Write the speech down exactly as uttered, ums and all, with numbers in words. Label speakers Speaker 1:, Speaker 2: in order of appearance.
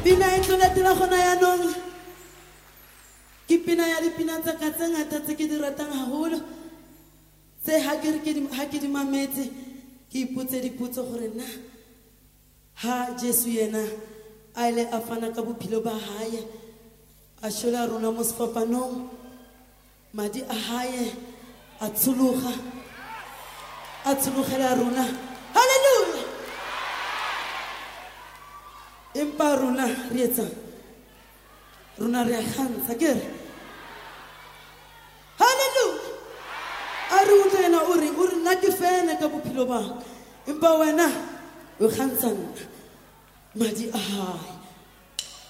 Speaker 1: Pina e tloletela gona yaanong ke pina ya dipina tsa ka tse ngata tse ke di ratang haholo tse ha ke re ke di ha ke di mametse ke ipotse dipotso gore na ha Jesu yena a ile a fana ka bophelo ba hae a shola rona mo sefapanong madi a hae a tshologa a tshulogela rona hallelujah empa rona re etsa rona re a gantsha ke re hallelujah a re utlwena o re o re nna ke fene ka bophelo ba empa wena o gantsha madi a hae